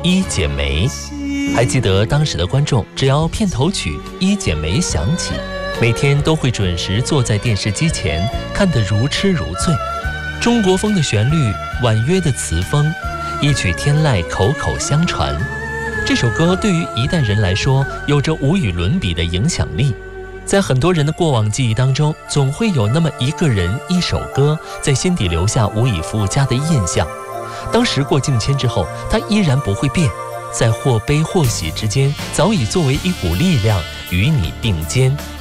一剪梅。还记得当时的观众，只要片头曲《一剪梅》响起，每天都会准时坐在电视机前，看得如痴如醉。中国风的旋律，婉约的词风，一曲天籁口口相传。这首歌对于一代人来说，有着无与伦比的影响力。在很多人的过往记忆当中，总会有那么一个人一首歌，在心底留下无以复加的印象。当时过境迁之后，它依然不会变，在或悲或喜之间，早已作为一股力量与你并肩。